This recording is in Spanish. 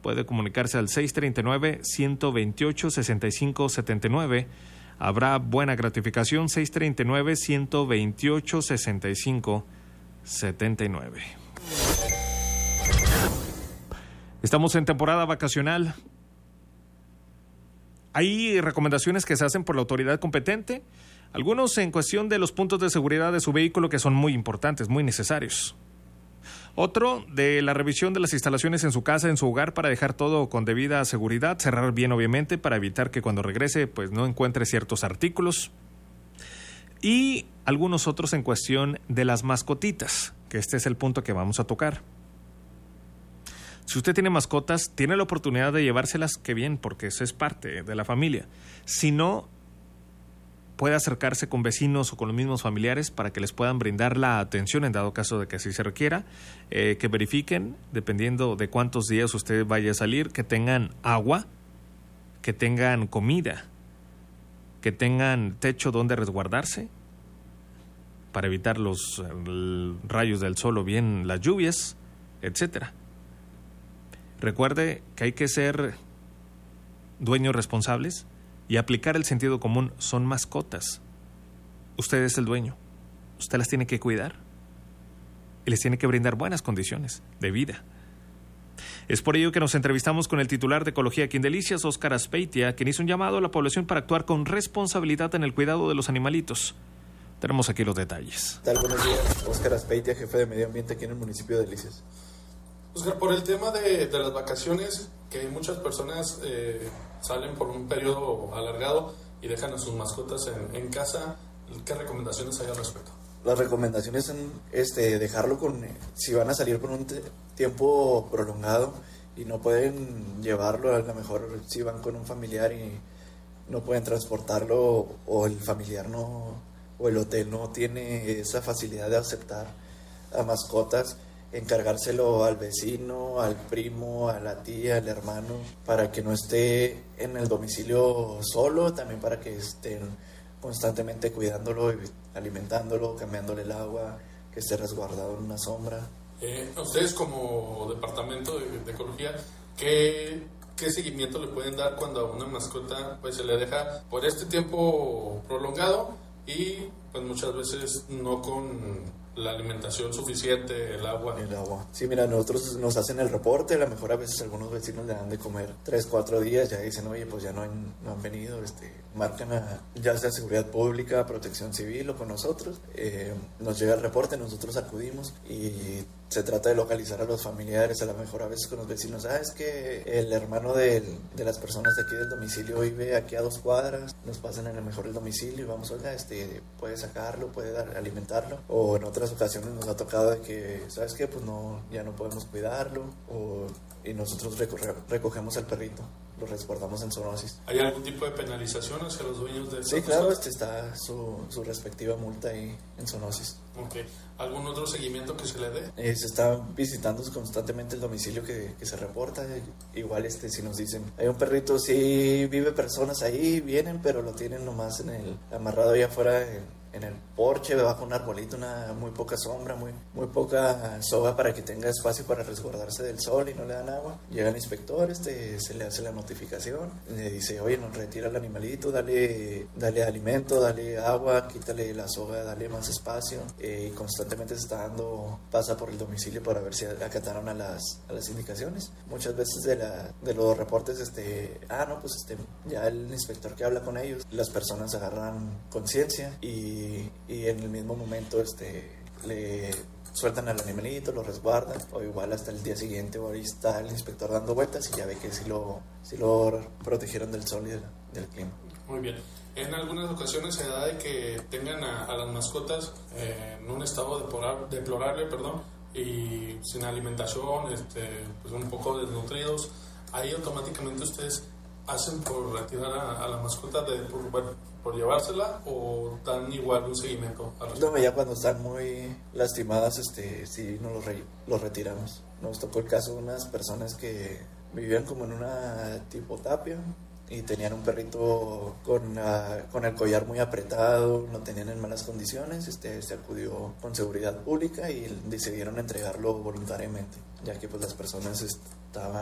puede comunicarse al 639-128-6579. Habrá buena gratificación, 639-128-6579. Estamos en temporada vacacional. Hay recomendaciones que se hacen por la autoridad competente, algunos en cuestión de los puntos de seguridad de su vehículo que son muy importantes, muy necesarios. Otro de la revisión de las instalaciones en su casa, en su hogar, para dejar todo con debida seguridad, cerrar bien obviamente para evitar que cuando regrese pues no encuentre ciertos artículos. Y algunos otros en cuestión de las mascotitas, que este es el punto que vamos a tocar. Si usted tiene mascotas, tiene la oportunidad de llevárselas, qué bien, porque eso es parte de la familia. Si no, puede acercarse con vecinos o con los mismos familiares para que les puedan brindar la atención en dado caso de que así se requiera, que verifiquen, dependiendo de cuántos días usted vaya a salir, que tengan agua, que tengan comida, que tengan techo donde resguardarse, para evitar los rayos del sol o bien las lluvias, etcétera. Recuerde que hay que ser dueños responsables y aplicar el sentido común. Son mascotas. Usted es el dueño. Usted las tiene que cuidar y les tiene que brindar buenas condiciones de vida. Es por ello que nos entrevistamos con el titular de Ecología aquí en Delicias, Óscar Azpeitia, quien hizo un llamado a la población para actuar con responsabilidad en el cuidado de los animalitos. Tenemos aquí los detalles. ¿Qué tal? Buenos días. Óscar Azpeitia, jefe de Medio Ambiente aquí en el municipio de Delicias. Óscar, por el tema de las vacaciones, que muchas personas salen por un periodo alargado y dejan a sus mascotas en casa, ¿qué recomendaciones hay al respecto? Las recomendaciones son dejarlo si van a salir por un tiempo prolongado y no pueden llevarlo, a lo mejor si van con un familiar y no pueden transportarlo, o el familiar no, o el hotel no tiene esa facilidad de aceptar a mascotas, encargárselo al vecino, al primo, a la tía, al hermano, para que no esté en el domicilio solo, también para que estén constantemente cuidándolo, alimentándolo, cambiándole el agua, que esté resguardado en una sombra. Ustedes como departamento de ecología, ¿qué seguimiento le pueden dar cuando a una mascota pues se le deja por este tiempo prolongado y pues muchas veces no con la alimentación suficiente, el agua? El agua. Sí, mira, nosotros nos hacen el reporte, a lo mejor a veces algunos vecinos le dan de comer 3-4 días, ya dicen, oye, pues ya no han venido, marcan ya sea Seguridad Pública, Protección Civil o con nosotros, nos llega el reporte, nosotros acudimos y se trata de localizar a los familiares, a lo mejor a veces con los vecinos, es que el hermano de las personas de aquí del domicilio vive aquí a 2 cuadras, nos pasan a lo mejor el domicilio y vamos, oiga, puede sacarlo, puede alimentarlo, o en otras ocasiones nos ha tocado de que, ¿sabes qué? Pues no, ya no podemos cuidarlo, y nosotros recogemos al perrito, lo resguardamos en zoonosis. ¿Hay algún tipo de penalización hacia los dueños de Sí, claro, está su respectiva multa ahí en zoonosis. Okay. ¿Algún otro seguimiento que se le dé? Se está visitando constantemente el domicilio que se reporta. Igual si nos dicen, hay un perrito, sí vive personas ahí, vienen, pero lo tienen nomás amarrado allá afuera en el porche, debajo un arbolito, muy poca sombra, muy poca soga para que tenga espacio para resguardarse del sol y no le dan agua. Llega el inspector, se le hace la notificación, le dice, oye, nos retira el animalito, dale alimento, dale agua, quítale la soga, dale más espacio, y constantemente pasa por el domicilio para ver si acataron a las indicaciones. Muchas veces de los reportes, ya el inspector que habla con ellos, las personas agarran conciencia y en el mismo momento le sueltan al animalito, lo resguardan, o igual hasta el día siguiente o ahí está el inspector dando vueltas y ya ve que sí lo protegieron del sol y del clima. Muy bien. En algunas ocasiones se da de que tengan a las mascotas en un estado deplorable, y sin alimentación, pues un poco desnutridos. Ahí automáticamente ustedes hacen por retirar a la mascota por llevársela, o dan igual un seguimiento al respecto? No, ya cuando están muy lastimadas, sí nos los retiramos. Nos tocó el caso de unas personas que vivían como en una tipo tapia y tenían un perrito con el collar muy apretado, lo tenían en malas condiciones. Se acudió con Seguridad Pública y decidieron entregarlo voluntariamente, ya que pues las personas estaban